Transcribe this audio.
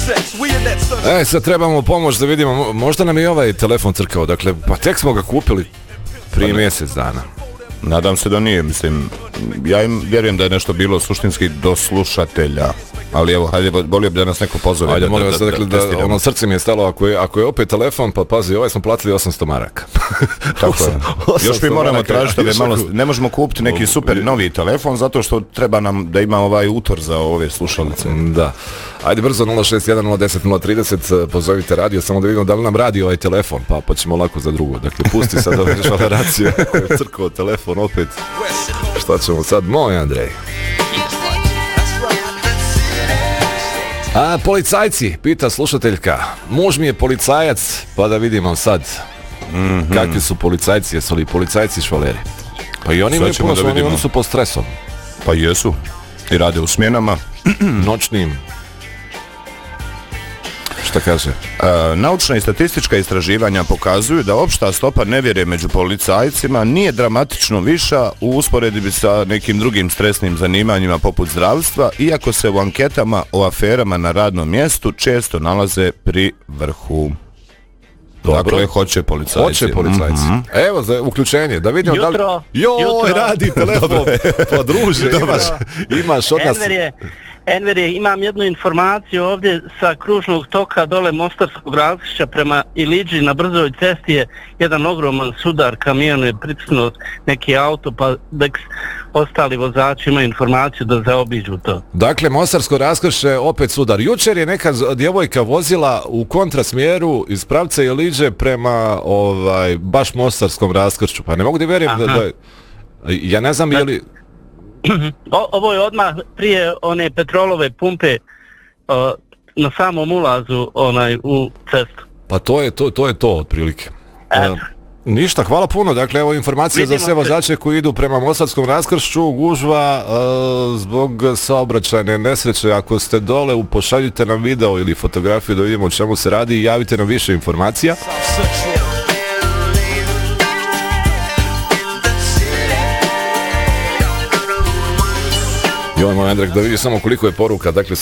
Sad trebamo pomoć da vidimo, možda nam je ovaj telefon crkao, dakle, pa tek smo ga kupili prije mjesec dana. Nadam se da nije, mislim, ja im vjerujem da je nešto bilo suštinski do slušatelja. Ali evo, hajde, volio bi da nas neko pozove. Ajde, molim vas, dakle, da ono srce mi je stalo, ako je opet telefon, pa pazi, ovaj smo platili 800 maraka. Tako je. Još mi moramo tražiti, ne možemo kupiti neki super novi telefon, zato što treba nam da ima ovaj utor za ove slušalice. Da. Ajde brzo, 061-010-030, pozovite radio, samo da vidimo da li nam radi ovaj telefon, pa ćemo lako za drugo. Dakle, pusti sad ove žaleracije, koji je crkao telefon opet. Šta ćemo sad? Moj Andrej. Policajci, pita slušateljka. Muž mi je policajac, pa da vidimo sad kakvi su policajci, jesu li policajci švaleri? Pa i oni imaju puno, oni su pod stresom. Pa jesu, i rade u smjenama. Noćnim. Šta kaže? Naučna i statistička istraživanja pokazuju da opšta stopa nevjere među policajcima nije dramatično viša u usporedbi sa nekim drugim stresnim zanimanjima poput zdravstva, iako se u anketama o aferama na radnom mjestu često nalaze pri vrhu. Dobro. Dakle, hoće policajci. Hoće policajci. Evo za uključenje, da vidimo jutro, da li... Joj, radi telefon. Pa druže, imaš od nas... Enver, imam jednu informaciju ovdje sa kružnog toka dole Mostarskog raskršća prema Iliđi na brzoj cesti je jedan ogroman sudar, kamion je pritisnuo neki auto, pa dok ostali vozači imaju informaciju da zaobiđu to. Dakle, Mostarsko raskršće opet sudar. Jučer je neka djevojka vozila u kontrasmjeru iz pravca Iliđe prema baš Mostarskom raskršću, pa ne mogu da vjerujem da ja ne znam je li... Ovo je odmah prije one petrolove pumpe na samom ulazu u cestu. Pa to je to otprilike. Ništa, hvala puno. Dakle, evo informacija za sve vozače koji idu prema Mostarskom raskršću, gužva zbog saobraćajne nesreće. Ako ste dole, pošaljite nam video ili fotografiju da vidimo o čemu se radi i javite nam više informacija. Joj, moj Andrej, da vidiš samo koliko je poruka, dakle